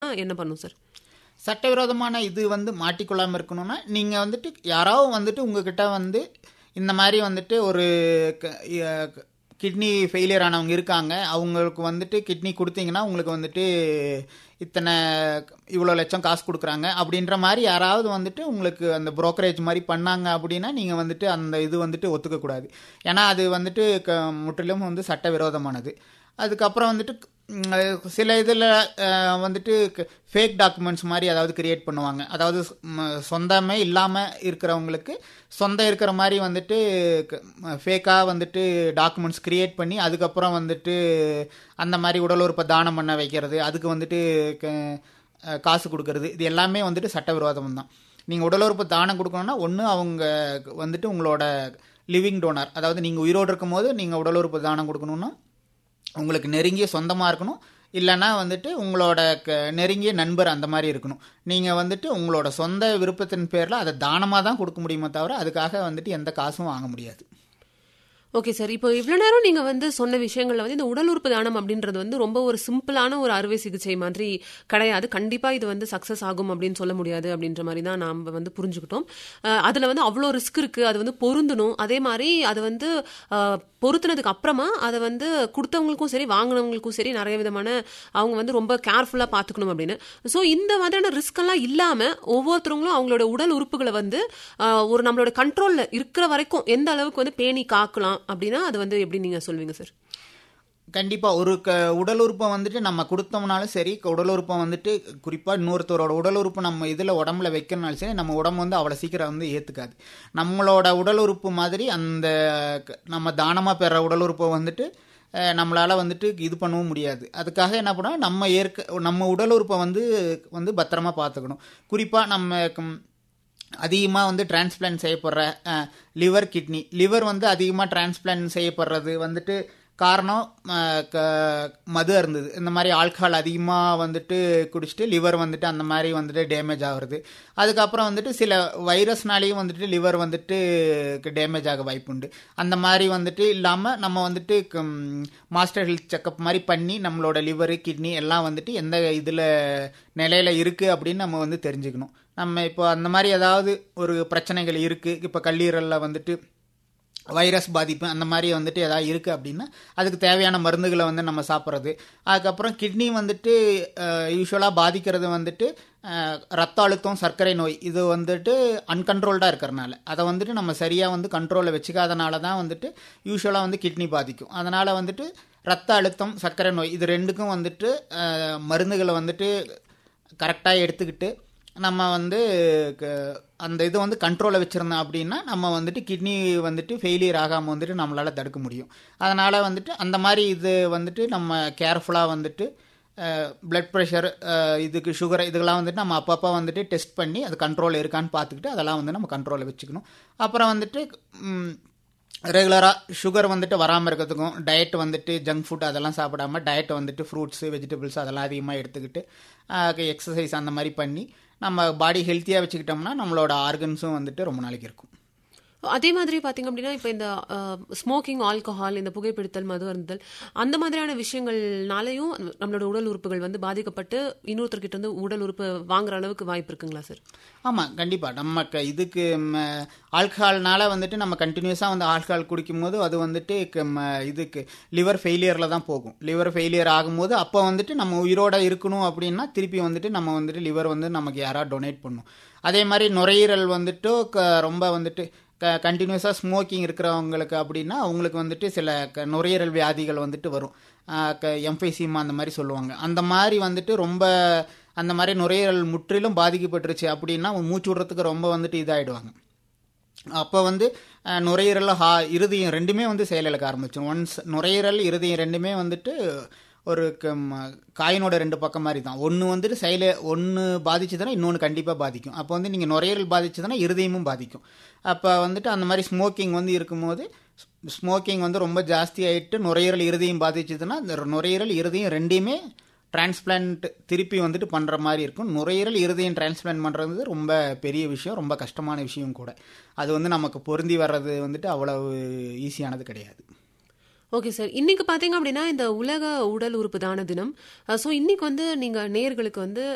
என்ன பண்ணும் சார்? சட்டவிரோதமான இது மாட்டிக்கொள்ளாமல் இருக்கணும்னா நீங்கள் யாராவது உங்ககிட்ட இந்த மாதிரி ஒரு கிட்னி ஃபெயிலியர் ஆனவங்க இருக்காங்க, அவங்களுக்கு கிட்னி கொடுத்தீங்கன்னா உங்களுக்கு இத்தனை இவ்வளோ லட்சம் காசு கொடுக்குறாங்க அப்படின்ற மாதிரி யாராவது உங்களுக்கு அந்த புரோக்கரேஜ் மாதிரி பண்ணாங்க அப்படின்னா நீங்கள் அந்த இது ஒத்துக்கக்கூடாது. ஏன்னா அது முற்றிலும் சட்டவிரோதமானது. அதுக்கப்புறம் சில இதில் ஃபேக் டாக்குமெண்ட்ஸ் மாதிரி அதாவது கிரியேட் பண்ணுவாங்க. அதாவது சொந்தமே இல்லாமல் இருக்கிறவங்களுக்கு சொந்தம் இருக்கிற மாதிரி ஃபேக்காக டாக்குமெண்ட்ஸ் கிரியேட் பண்ணி அதுக்கப்புறம் அந்த மாதிரி உடல் உறுப்பை தானம் பண்ண வைக்கிறது, அதுக்கு காசு கொடுக்கறது, இது எல்லாமே சட்டவிரோதம் தான். நீங்கள் உடல் உறுப்பு தானம் கொடுக்கணும்னா ஒன்று அவங்க உங்களோட லிவிங் டோனர், அதாவது நீங்கள் உயிரோடு இருக்கும் போது நீங்கள் உடல் உறுப்பு தானம் கொடுக்கணுன்னா உங்களுக்கு நெருங்கிய சொந்தமாக இருக்கணும், இல்லைன்னா உங்களோட நெருங்கிய நண்பர் அந்த மாதிரி இருக்கணும். நீங்கள் உங்களோட சொந்த விருப்பத்தின் பேரில் அதை தானமாக தான் கொடுக்க முடியுமே தவிர அதுக்காக எந்த காசும் வாங்க முடியாது. ஓகே சார், இப்போ இவ்வளோ நேரம் நீங்கள் சொன்ன விஷயங்களில் இந்த உடல் உறுப்பு தானம் அப்படின்றது ரொம்ப ஒரு சிம்பிளான ஒரு அறுவை சிகிச்சை மாதிரி கிடையாது. கண்டிப்பாக இது சக்ஸஸ் ஆகும் அப்படின்னு சொல்ல முடியாது அப்படின்ற மாதிரி தான் நாம் புரிஞ்சுக்கிட்டோம். அதில் அவ்வளோ ரிஸ்க் இருக்குது, அது பொருந்தணும். அதே மாதிரி அது பொருத்தினதுக்கு அப்புறமா அதை கொடுத்தவங்களுக்கும் சரி வாங்கினவங்களுக்கும் சரி நிறைய விதமான அவங்க ரொம்ப கேர்ஃபுல்லாக பார்த்துக்கணும் அப்படின்னு. ஸோ இந்த மாதிரியான ரிஸ்கெல்லாம் இல்லாமல் ஒவ்வொருத்தவங்களும் அவங்களோட உடல் உறுப்புகளை ஒரு நம்மளோட கண்ட்ரோலில் இருக்கிற வரைக்கும் எந்த அளவுக்கு பேணி காக்கலாம் அப்படின்னா அது எப்படி நீங்க சொல்வீங்க சார்? கண்டிப்பாக ஒரு உடல் உறுப்பை நம்ம கொடுத்தோம்னாலும் சரி, உடல் உறுப்பை குறிப்பாக இன்னொருத்தரோட உடல் உறுப்பு நம்ம இதில் உடம்புல வைக்கிறனாலும் சரி, நம்ம உடம்பு அவ்வளோ சீக்கிரம் ஏற்றுக்காது. நம்மளோட உடல் உறுப்பு மாதிரி அந்த நம்ம தானமாக பெற உடல் உறுப்பை நம்மளால் இது பண்ணவும் முடியாது. அதுக்காக என்ன பண்ணோம், நம்ம உடல் உறுப்பை பத்திரமா பார்த்துக்கணும். குறிப்பாக நம்ம அதிகமாக டிரான்ஸ்பிளான்ட் செய்யப்படுற லிவர், கிட்னி, லிவர் அதிகமாக டிரான்ஸ்பிளான்ட் செய்யப்படுறது காரணம் மது அருந்தது, இந்த மாதிரி ஆல்கஹால் அதிகமாக குடிச்சிட்டு லிவர் அந்த மாதிரி டேமேஜ் ஆகுறது. அதுக்கப்புறம் சில வைரஸ்னாலேயும் லிவர் டேமேஜ் ஆக வாய்ப்புண்டு. அந்த மாதிரி இல்லாமல் நம்ம மாஸ்டர் ஹெல்த் செக்கப் மாதிரி பண்ணி நம்மளோட லிவரு, கிட்னி எல்லாம் எந்த இதில் நிலையில் இருக்குது அப்படின்னு நம்ம தெரிஞ்சுக்கணும். நம்ம இப்போ அந்த மாதிரி ஏதாவது ஒரு பிரச்சனைகள் இருக்குது, இப்போ கல்லீரலில் வைரஸ் பாதிப்பு அந்த மாதிரி ஏதாவது இருக்குது அப்படின்னா அதுக்கு தேவையான மருந்துகளை நம்ம சாப்பிட்றது. அதுக்கப்புறம் கிட்னி யூஸ்வலாக பாதிக்கிறது ரத்த அழுத்தம், சர்க்கரை நோய், இது அன்கண்ட்ரோல்டாக இருக்கிறனால அதை நம்ம சரியாக கண்ட்ரோலில் வச்சுக்காதனால தான் யூஸ்வலாக கிட்னி பாதிக்கும். அதனால் ரத்த அழுத்தம், சர்க்கரை நோய் இது ரெண்டுக்கும் மருந்துகளை கரெக்டாக எடுத்துக்கிட்டு நம்ம அந்த இது கண்ட்ரோலில் வச்சுருந்தோம் அப்படின்னா நம்ம கிட்னி ஃபெயிலியர் ஆகாமல் நம்மளால் தடுக்க முடியும். அதனால் அந்த மாதிரி இது நம்ம கேர்ஃபுல்லாக பிளட் ப்ரெஷர், இதுக்கு சுகர், இதுக்கெல்லாம் நம்ம அப்பப்போ டெஸ்ட் பண்ணி அது கண்ட்ரோலில் இருக்கான்னு பார்த்துக்கிட்டு அதெல்லாம் நம்ம கண்ட்ரோலில் வச்சுக்கணும். அப்புறம் ரெகுலராக சுகர் வராமல் இருக்கிறதுக்கும் டயட் ஜங்க் ஃபுட் அதெல்லாம் சாப்பிடாமல் டயட் ஃப்ரூட்ஸு, வெஜிடபிள்ஸ் அதெல்லாம் அதிகமாக எடுத்துக்கிட்டு எக்ஸசைஸ் அந்த மாதிரி பண்ணி நம்ம பாடி ஹெல்த்தியாக வச்சுக்கிட்டோம்னா நம்மளோட ஆர்கன்ஸும் ரொம்ப நாளைக்கு இருக்கும். அதே மாதிரி பார்த்தீங்க அப்படின்னா இப்போ இந்த ஸ்மோக்கிங், ஆல்கஹால், இந்த புகைப்பிடித்தல், மது அருந்தல் அந்த மாதிரியான விஷயங்கள்னாலையும் நம்மளோட உடல் உறுப்புகள் பாதிக்கப்பட்டு இன்னொருத்தர்கிட்ட உடல் உறுப்பு வாங்குற அளவுக்கு வாய்ப்பு இருக்குங்களா சார்? ஆமாம், கண்டிப்பாக. நமக்கு இதுக்கு ஆல்கஹால்னால நம்ம கண்டினியூஸாக ஆல்கஹால் குடிக்கும் போது அது இதுக்கு லிவர் ஃபெயிலியரில் தான் போகும். லிவர் ஃபெயிலியர் ஆகும்போது அப்போ நம்ம உயிரோட இருக்கணும் அப்படின்னா திருப்பி நம்ம லிவர் நமக்கு யாராவது டொனேட் பண்ணும். அதே மாதிரி நுரையீரல் ரொம்ப கண்டினியூஸாக ஸ்மோக்கிங் இருக்கிறவங்களுக்கு அப்படின்னா அவங்களுக்கு சில நுரையீரல் வியாதிகள் வரும். எம்ஃபைசீமா அந்த மாதிரி சொல்லுவாங்க. அந்த மாதிரி ரொம்ப அந்த மாதிரி நுரையீரல் முற்றிலும் பாதிக்கப்பட்டுருச்சு அப்படின்னா மூச்சு விடுறதுக்கு ரொம்ப இதாகிடுவாங்க. அப்போ நுரையீரல், இருதயம் ரெண்டுமே செயலிழக்க ஆரம்பிச்சிடும். ஒன்ஸ் நுரையீரல், இருதயம் ரெண்டுமே ஒரு காயினோட ரெண்டு பக்கம் மாதிரி தான். ஒன்று ஒன்று பாதிச்சுதுன்னா இன்னொன்று கண்டிப்பாக பாதிக்கும். அப்போ நீங்கள் நுரையீரல் பாதிச்சதுன்னா இருதயமும் பாதிக்கும். அப்போ அந்த மாதிரி ஸ்மோக்கிங் இருக்கும்போது ஸ்மோக்கிங் ரொம்ப ஜாஸ்தி ஆகிட்டு நுரையீரல், இருதயம் பாதிச்சதுன்னா இந்த நுரையீரல், இருதயம் ரெண்டையுமே டிரான்ஸ்பிளான்ட் திருப்பி பண்ணுற மாதிரி இருக்கும். நுரையீரல், இருதயம் டிரான்ஸ்பிளான்ட் பண்ணுறது ரொம்ப பெரிய விஷயம், ரொம்ப கஷ்டமான விஷயம் கூட. அது நமக்கு பொருந்தி வர்றது அவ்வளவு ஈஸியானது கிடையாது. ஓகே சார், இன்னைக்கு பார்த்தீங்க அப்படின்னா இந்த உலக உடல் உறுப்பு தான தினம். ஸோ இன்னைக்கு நீங்கள் நேயர்களுக்கு